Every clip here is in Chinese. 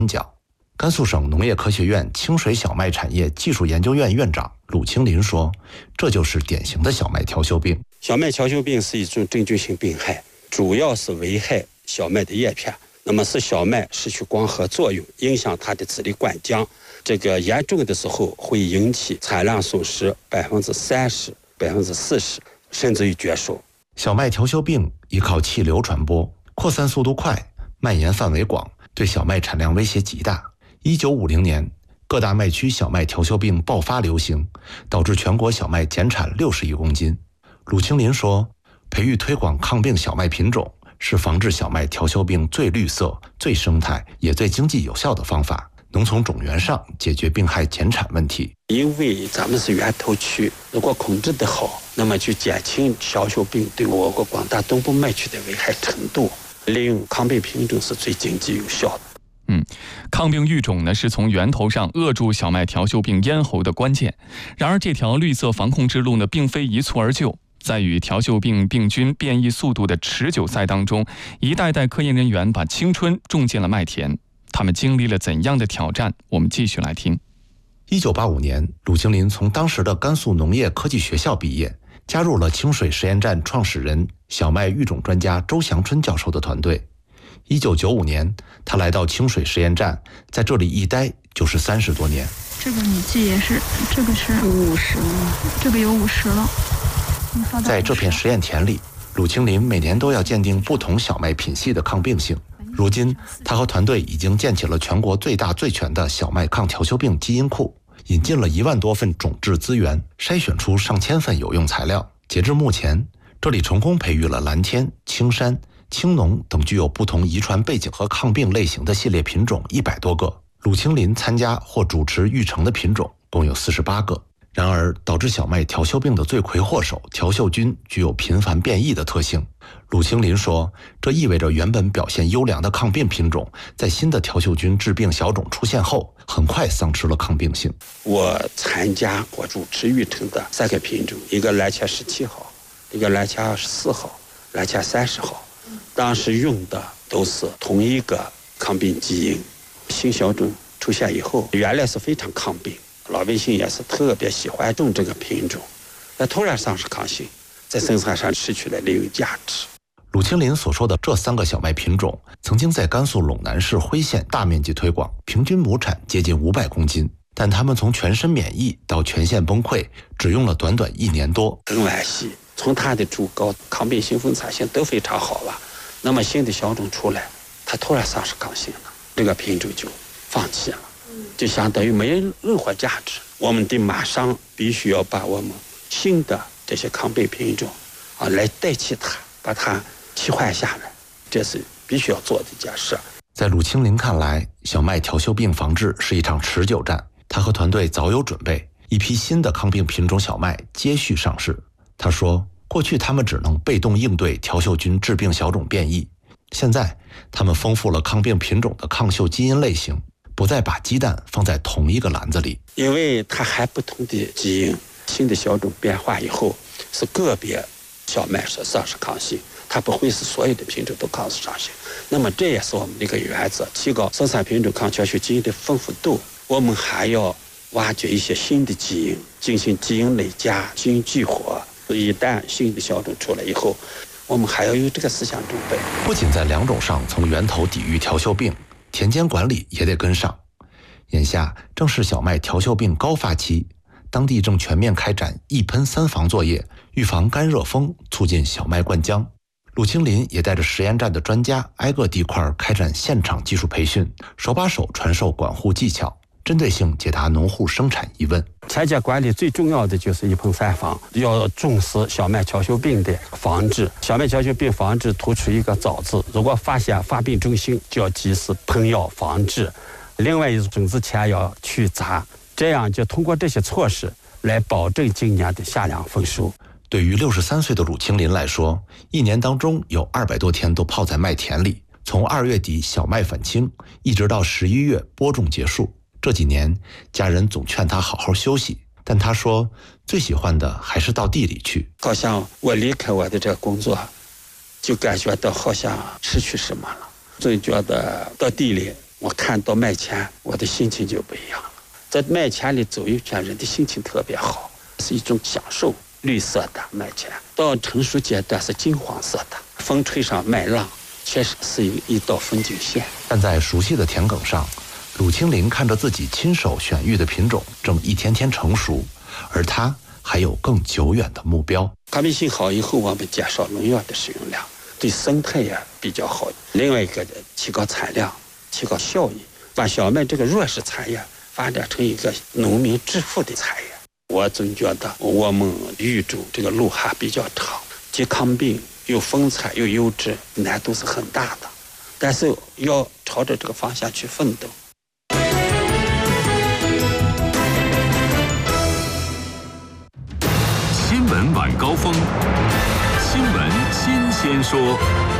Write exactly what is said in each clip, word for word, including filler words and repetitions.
角。甘肃省农业科学院清水小麦产业技术研究院院长鲁清林说，这就是典型的小麦调休病。 小麦调休病是一种真菌性病害，主要是危害小麦的叶片，那么使小麦失去光合作用，影响它的籽粒灌浆。这个严重的时候会引起产量损失百分之三十、百分之四十，甚至于绝收。 小麦调休病依靠气流传播，扩散速度快，蔓延范围广，对小麦产量威胁极大。一九五零年，各大麦区小麦调休病爆发流行，导致全国小麦减产六十亿公斤。鲁清林说，培育推广抗病小麦品种是防治小麦调休病最绿色、最生态也最经济有效的方法，能从种源上解决病害减产问题。 因为咱们是源头区，如果控制得好，那么就减轻调休病对我国广大东部麦区的危害程度。利用抗病品种是最经济有效的。 嗯，抗病育种呢是从源头上扼住小麦调休病咽喉的关键。然而，这条绿色防控之路呢，并非一蹴而就。在与调休病病菌变异速度的持久赛当中，一代代科研人员把青春种进了麦田。他们经历了怎样的挑战？我们继续来听。 一九八五年，鲁清林从当时的甘肃农业科技学校毕业，加入了清水实验站创始人、小麦育种专家周祥春教授的团队。一九九五年，他来到清水实验站，在这里一待就是三十多年。 这个你记也是，这个是五十，这个有五十了。 在这片实验田里，鲁清林每年都要鉴定不同小麦品系的抗病性。如今，他和团队已经建起了全国最大最全的小麦抗调休病基因库，引进了一万多份种质资源，筛选出上千份有用材料。截至目前，这里成功培育了蓝天、青山、青农等具有不同遗传背景和抗病类型的系列品种一百多个。鲁清林参加或主持育成的品种共有四十八个。然而，导致小麦调休病的罪魁祸首调休菌具有频繁变异的特性。鲁清林说，这意味着原本表现优良的抗病品种，在新的调休菌致病小种出现后，很快丧失了抗病性。 我参加或主持育成的三个品种，一个蓝茄十七号，一个蓝茄二十四号，蓝茄三十号，当时用的都是同一个抗病基因。新小种出现以后，原来是非常抗病，老百姓也是特别喜欢种这个品种，那突然丧失抗性，在生产上失去了利用价值。 鲁清林所说的这三个小麦品种，曾经在甘肃陇南市辉县大面积推广，平均亩产接近五百公斤。但他们从全身免疫到全线崩溃，只用了短短一年多。 很惋惜，从它的株高、抗病性、分产性都非常好了，那么新的小种出来，它突然丧失抗性了，这个品种就放弃了，就相当于没有任何价值。我们得马上必须要把我们新的这些抗病品种啊来代替它，把它替换下来，这是必须要做的一件事。 在鲁清林看来，小麦调休病防治是一场持久战。他和团队早有准备，一批新的抗病品种小麦接续上市。他说，过去他们只能被动应对调休菌致病小种变异，现在他们丰富了抗病品种的抗休基因类型，不再把鸡蛋放在同一个篮子里。 因为它还不同的基因，新的小种变化以后，是个别小麦是丧失抗性，它不会是所有的品种都抗失抗性。那么这也是我们的一个原则，提高生产品种抗调休基因的丰富度。我们还要挖掘一些新的基因，进行基因累加、基因激活。一旦新的小种出来以后，我们还要有这个思想准备。 不仅在两种上从源头抵御调休病，田间管理也得跟上。眼下正是小麦调休病高发期，当地正全面开展一喷三防作业，预防干热风，促进小麦灌浆。鲁清林也带着实验站的专家挨个地块开展现场技术培训，手把手传授管护技巧，针对性解答农户生产疑问。 田间管理最重要的就是一喷三防，要重视小麦调休病的防治。小麦调休病防治突出一个早字，如果发现发病征象，就要及时喷药防治。另外一种子前要去杂，这样就通过这些措施来保证今年的夏粮丰收。 对于六十三岁的鲁清林来说，一年当中有二百多天都泡在麦田里，从二月底小麦返青，一直到十一月播种结束。这几年，家人总劝他好好休息，但他说最喜欢的还是到地里去。 好像我离开我的这个工作，就感觉到好像失去什么了，总觉得到地里我看到麦钱，我的心情就不一样了。在麦钱里走一圈，人的心情特别好，是一种享受。绿色的麦钱到成熟阶段是金黄色的，风吹上麦浪，确实是一一道风景线。 站在熟悉的田埂上，鲁清林看着自己亲手选育的品种正一天天成熟，而他还有更久远的目标。 抗病性好以后，我们减少农药的使用量，对生态也比较好。另外一个提高产量，提高效益，把小麦这个弱势产业发展成一个农民致富的产业。我总觉得我们育种这个路还比较长，既抗病又风采又优质，难度是很大的，但是要朝着这个方向去奋斗。 新闻晚高峰，新闻新鲜说。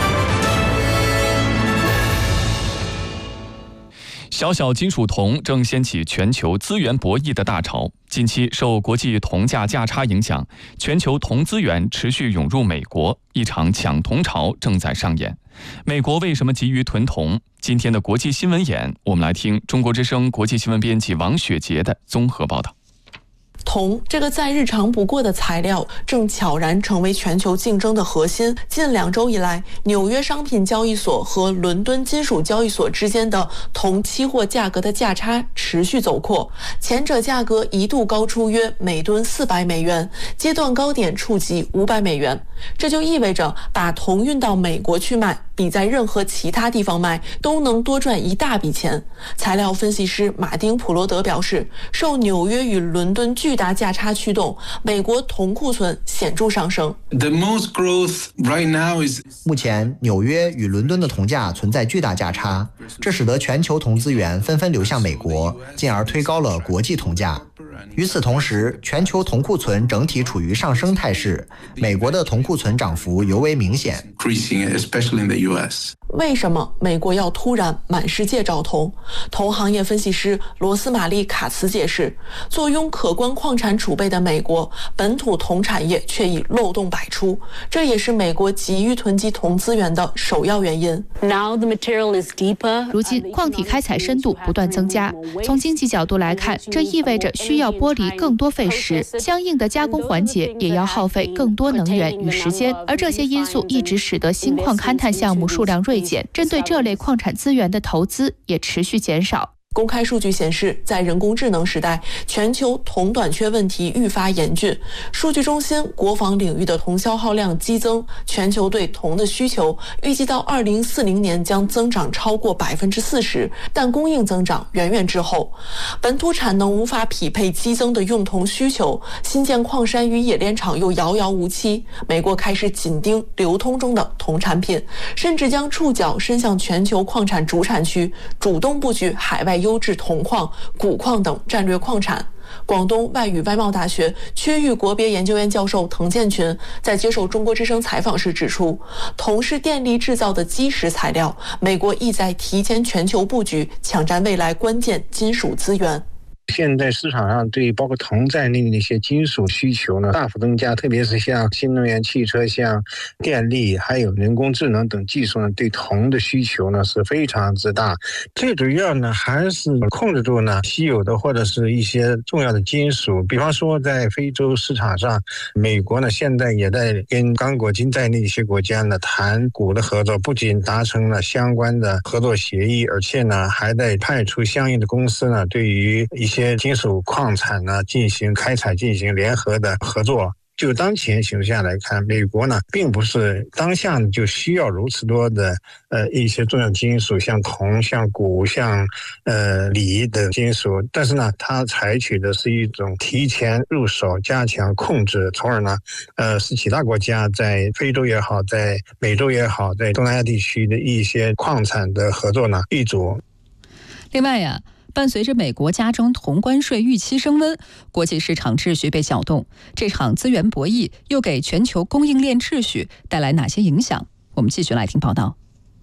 小小金属铜正掀起全球资源博弈的大潮。近期受国际铜价价差影响，全球铜资源持续涌入美国，一场抢铜潮正在上演。美国为什么急于囤铜？今天的国际新闻眼，我们来听中国之声国际新闻编辑王雪杰的综合报道。 铜这个再日常不过的材料，正悄然成为全球竞争的核心。近两周以来，纽约商品交易所和伦敦金属交易所之间的铜期货价格的价差持续走扩，前者价格一度高出约每吨四百美元，阶段高点触及五百美元。这就意味着把铜运到美国去卖，比在任何其他地方卖都能多赚一大笔钱。材料分析师马丁·普罗德表示，受纽约与伦敦巨大价差驱动，美国铜库存显著上升。 The most growth right now is 目前纽约与伦敦的铜价存在巨大价差，这使得全球铜资源纷纷流向美国，进而推高了国际铜价。与此同时，全球铜库存整体处于上升态势，美国的铜库存涨幅尤为明显。 especially in the U S 为什么美国要突然满世界找铜？铜行业分析师罗斯玛丽·卡茨解释，坐拥可观矿产储备的美国，本土铜产业却已漏洞百出，这也是美国急于囤积铜资源的首要原因。 如今矿体开采深度不断增加，从经济角度来看，这意味着需要剥离更多废石，相应的加工环节也要耗费更多能源与时间，而这些因素一直使得新矿勘探项目数量锐减，针对这类矿产资源的投资也持续减少。 公开数据显示，在人工智能时代，全球铜短缺问题愈发严峻。数据中心国防领域的铜消耗量激增，全球对铜的需求预计到二零四零年将增长超过百分之四十，但供应增长远远滞后。本土产能无法匹配激增的用铜需求，新建矿山与冶炼厂又遥遥无期。美国开始紧盯流通中的铜产品，甚至将触角伸向全球矿产主产区，主动布局海外优质铜矿、钴矿等战略矿产。广东外语外贸大学区域国别研究院教授滕建群在接受中国之声采访时指出，铜是电力制造的基石材料，美国意在提前全球布局，抢占未来关键金属资源。 现在市场上对包括铜在内的那些金属需求呢大幅增加，特别是像新能源汽车、像电力还有人工智能等技术呢，对铜的需求呢是非常之大。最主要呢还是控制住呢稀有的或者是一些重要的金属，比方说在非洲市场上，美国呢现在也在跟刚果金在内一些国家呢谈钴的合作，不仅达成了相关的合作协议，而且呢还在派出相应的公司呢对于一些金属矿产呢进行开采，进行联合的合作。就当前形势下来看，美国呢并不是当下就需要如此多的呃一些重要金属，像铜、像钴、像呃锂的金属，但是呢它采取的是一种提前入手、加强控制，从而呢呃使其他国家在非洲也好，在美洲也好，在东南亚地区的一些矿产的合作呢易主。 另外呀，伴随着美国加征铜关税预期升温，国际市场秩序被搅动。这场资源博弈又给全球供应链秩序带来哪些影响？我们继续来听报道。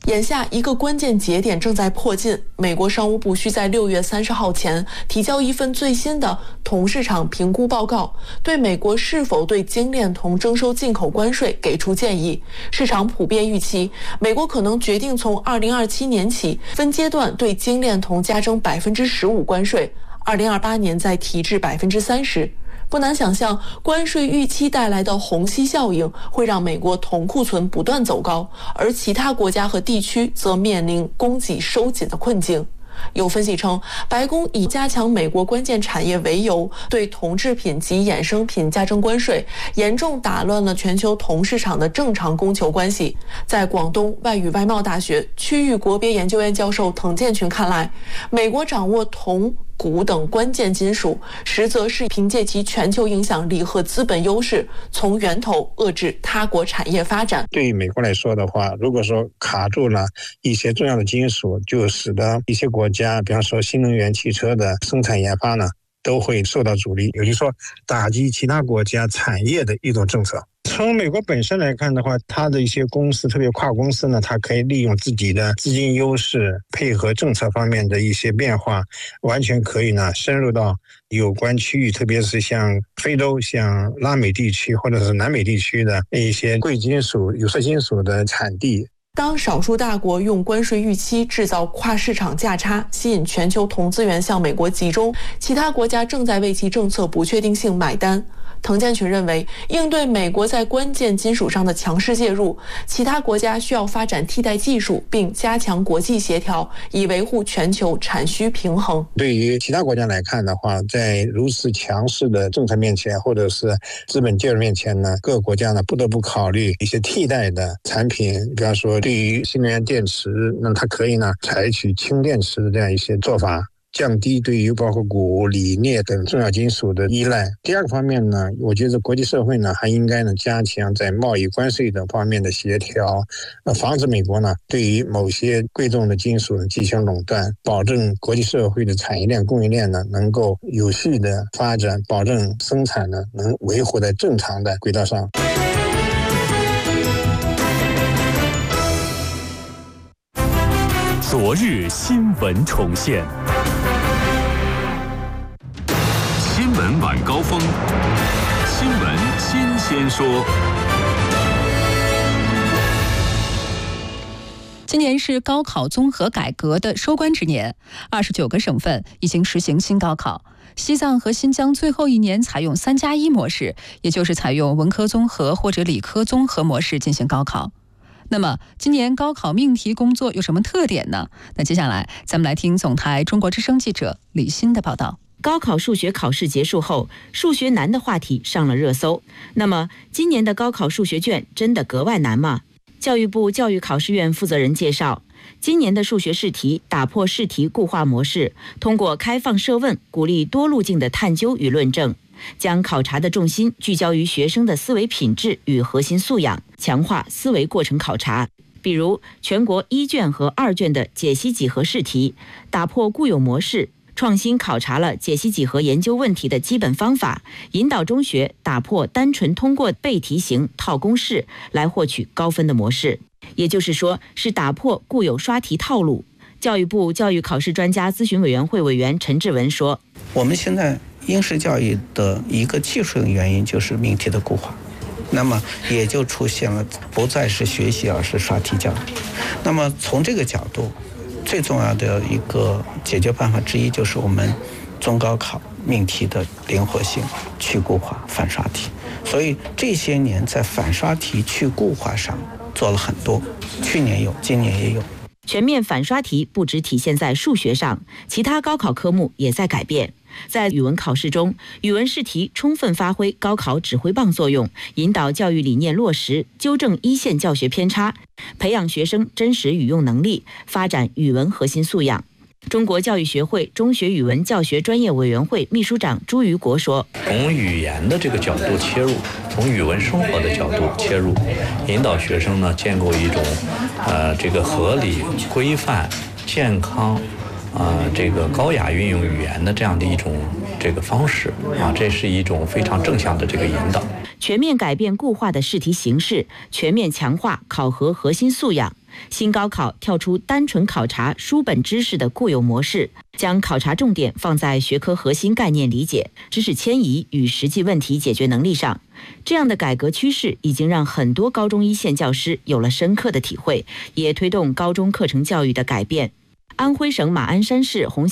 眼下一个关键节点正在迫近，美国商务部需在六月三十号前提交一份最新的铜市场评估报告，对美国是否对精炼铜征收进口关税给出建议。市场普遍预期，美国可能决定从二零二七年起分阶段对精炼铜加征百分之十五关税，二零二八年再提至百分之三十。不难想象，关税预期带来的虹吸效应会让美国铜库存不断走高，而其他国家和地区则面临供给收紧的困境。有分析称，白宫以加强美国关键产业为由，对铜制品及衍生品加征关税，严重打乱了全球铜市场的正常供求关系。在广东外语外贸大学区域国别研究院教授滕建群看来，美国掌握铜、钴等关键金属，实则是凭借其全球影响力和资本优势，从源头遏制他国产业发展。 对于美国来说的话，如果说卡住了一些重要的金属，就使得一些国家，比方说新能源汽车的生产研发呢，都会受到阻力，也就是说打击其他国家产业的一种政策。从美国本身来看的话，它的一些公司，特别跨公司呢，它可以利用自己的资金优势，配合政策方面的一些变化，完全可以呢深入到有关区域，特别是像非洲、像拉美地区或者是南美地区的一些贵金属、有色金属的产地。 当少数大国用关税预期制造跨市场价差，吸引全球铜资源向美国集中，其他国家正在为其政策不确定性买单。滕建群认为，应对美国在关键金属上的强势介入，其他国家需要发展替代技术，并加强国际协调，以维护全球产需平衡。 对于其他国家来看的话，在如此强势的政策面前，或者是资本介入面前呢，各个国家呢不得不考虑一些替代的产品，比方说对于新能源电池，那它可以呢采取氢电池的这样一些做法，降低对于包括钴、锂、镍等重要金属的依赖。第二个方面呢，我觉得国际社会呢还应该呢加强在贸易关税等方面的协调，呃，防止美国呢对于某些贵重的金属呢进行垄断，保证国际社会的产业链、供应链呢能够有序的发展，保证生产呢能维护在正常的轨道上。 昨日新闻重现，新闻晚高峰，新闻新鲜说。 今年是高考综合改革的收官之年，二十九个省份已经实行新高考。西藏和新疆最后一年采用三加一模式，也就是采用文科综合或者理科综合模式进行高考。那么今年高考命题工作有什么特点呢？那接下来咱们来听总台中国之声记者李欣的报道。 高考数学考试结束后，数学难的话题上了热搜。那么今年的高考数学卷真的格外难吗？教育部教育考试院负责人介绍，今年的数学试题打破试题固化模式，通过开放设问，鼓励多路径的探究与论证，将考察的重心聚焦于学生的思维品质与核心素养，强化思维过程考察。比如全国一卷和二卷的解析几何试题，打破固有模式，创新考察了解析几何研究问题的基本方法，引导中学打破单纯通过背题型套公式来获取高分的模式，也就是说是打破固有刷题套路。教育部教育考试专家咨询委员会委员陈志文说， 我们现在应试教育的一个技术性原因就是命题的固化，那么也就出现了不再是学习而是刷题教育。那么从这个角度，最重要的一个解决办法之一就是我们中高考命题的灵活性，去固化、反刷题。所以这些年在反刷题、去固化上做了很多，去年有，今年也有。 全面反刷题不只体现在数学上，其他高考科目也在改变。在语文考试中，语文试题充分发挥高考指挥棒作用，引导教育理念落实，纠正一线教学偏差，培养学生真实语用能力，发展语文核心素养。中国教育学会中学语文教学专业委员会秘书长朱于国说， 从语言的这个角度切入，从语文生活的角度切入，引导学生呢建构一种呃这个合理、规范、健康啊、呃，这个高雅运用语言的这样的一种这个方式啊，这是一种非常正向的这个引导。 全面改变固化的试题形式，全面强化考核核心素养， 新高考跳出单纯考察书本知识的固有模式，将考察重点放在学科核心概念理解、知识迁移与实际问题解决能力上。这样的改革趋势已经让很多高中一线教师有了深刻的体会，也推动高中课程教育的改变。安徽省马鞍山市红